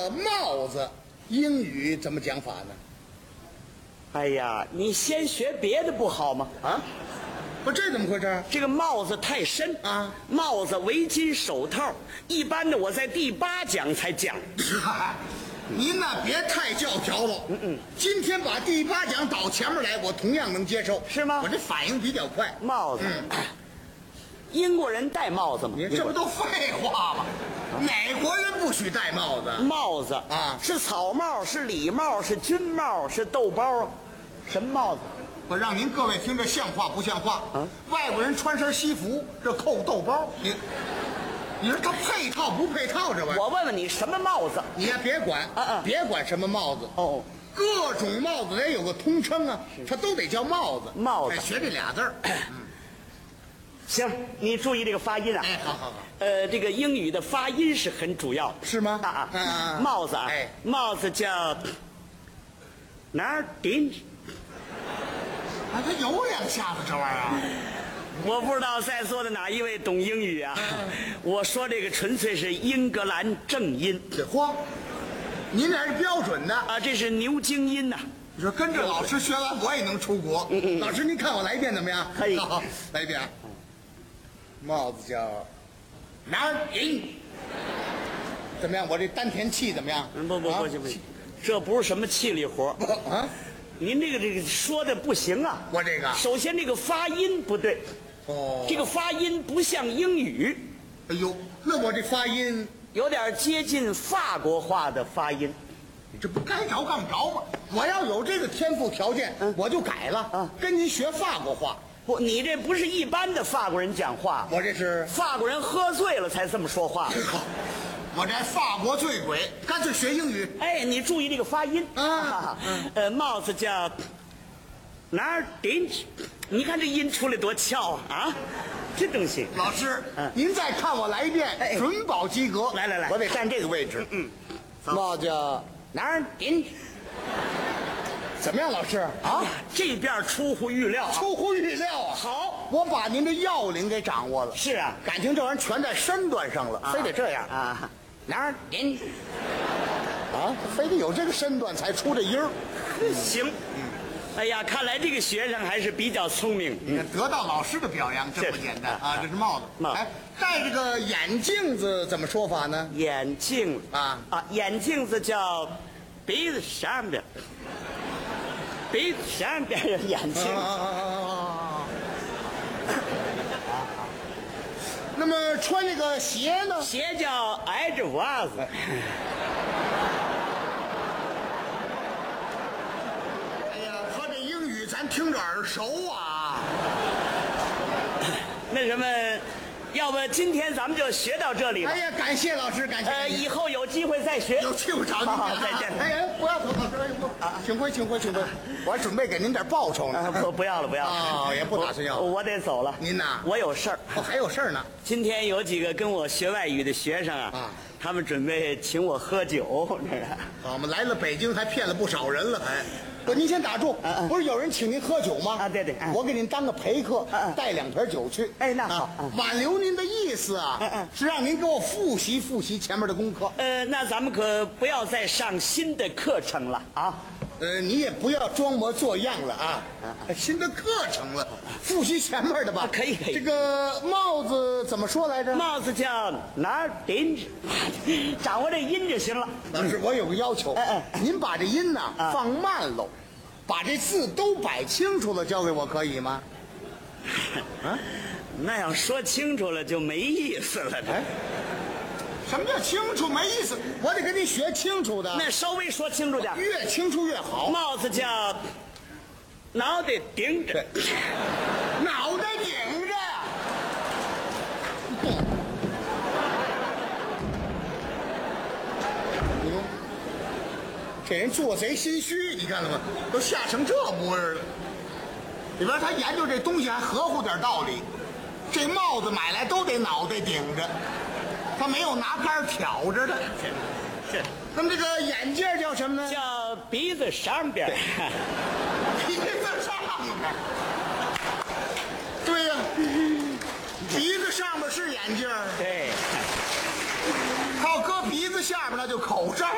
个帽子，英语怎么讲法呢？ 哎呀，你先学别的不好吗？啊， 不，这怎么回事？ 这个帽子太深啊， 帽子、围巾、手套，一般的我在第8讲才讲。 您呐，别太教条了。今天把第8讲倒前面来，我同样能接受， 是吗？ 我这反应比较快。 帽子，英国人戴帽子吗？ 你这不都废话吗？哪国人不许戴帽子？ 帽子啊， 是草帽，是礼帽，是军帽，是豆包，什么帽子？ 我让您各位听着像话不像话？外国人穿身西服，这扣豆包，你说他配套不配套？这玩意儿， 我问问你，什么帽子？ 你呀别管，别管什么帽子哦， 各种帽子得有个通称啊，它都得叫帽子。 帽子， 学这俩字儿。 行，你注意这个发音啊。 哎，好。 这个英语的发音是很主要的， 是吗？ 帽子啊， 哎， 帽子叫哪儿顶？ 啊，他有2下子这玩意儿啊。 我不知道在座的哪一位懂英语啊？我说这个纯粹是英格兰正音。 嚯，您这还是标准的啊，这是牛津音呐。 你说跟着老师学完，我也能出国。老师，您看我来一遍怎么样？ 可以。 好，来一遍。帽子叫哪儿顶？怎么样？我这丹田气怎么样？ 不，这不是什么气力活啊！ 您这个说的不行啊！ 我这个首先这个发音不对，这个发音不像英语。 哎呦，那我这发音有点接近法国话的发音。 你这不该着杠着吗？我要有这个天赋条件，我就改了，跟您学法国话。 不，你这不是一般的法国人讲话， 我这是法国人喝醉了才这么说话。 我这法国醉鬼，干脆学英语。 哎，你注意这个发音啊。帽子叫哪儿顶？你看这音出来多翘啊！这东西， 老师，您再看我来一遍，准保及格。 来， 我得站这个位置。帽子叫哪儿顶？怎么样，老师啊？ 这边出乎预料， 出乎预料啊！ 好， 我把您的要领给掌握了。 是啊， 感情这玩意儿全在身段上了，非得这样啊？ 哪儿顶？啊，非得有这个身段才出这音儿。 行，哎呀，看来这个学生还是比较聪明。 你看，得到老师的表扬，这不简单啊！这是帽子。哎，戴这个眼镜子怎么说法呢？ 眼镜眼镜子叫鼻子上边。鼻子上边有眼睛。 那么穿这个鞋呢？ 鞋叫挨着袜子。 哎呀，他这英语咱听着耳熟啊。 那什么，要不今天咱们就学到这里吧。 哎呀，感谢老师，感谢。 以后有机会再学。 有机会找您。 好，再见。 哎，不要走，老师，请回。我还准备给您点报酬呢。 不要了。 哦，也不打算要。 我得走了。 您呐？ 我有事儿。 还有事儿呢。 今天有几个跟我学外语的学生他们准备请我喝酒。 我们来了北京，还骗了不少人了，还。不，您先打住。不是有人请您喝酒吗？ 对。 我给您当个陪客，带2瓶酒去。 哎，那好。 挽留您的意思是让您给我复习前面的功课。 那咱们可不要再上新的课程了啊。 你也不要装模作样了啊！新的课程了，复习前面的吧。 可以。 这个帽子怎么说来着？ 帽子叫哪儿顶？掌握这音就行了。 老师，我有个要求，您把这音呢放慢喽，把这字都摆清楚了，交给我可以吗？ 那要说清楚了就没意思了。 什么叫清楚没意思？我得跟你学清楚的。 那稍微说清楚点， 越清楚越好。 帽子叫脑袋顶着， 脑袋顶着。这人做贼心虚，你看了吗？都吓成这模样了。里边他研究这东西还合乎点道理。这帽子买来都得脑袋顶着。他没有拿杆挑着的。 是。 那么这个眼镜叫什么呢？ 叫鼻子上边。 鼻子上边。对呀，鼻子上边是眼镜。 对。 靠搁鼻子下边那就口罩。